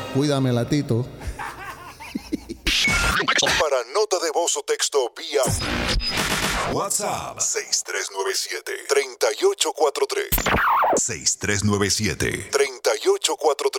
Cuídamela, Tito. Para nota de voz o texto vía WhatsApp 6397-3843. 6397-3843.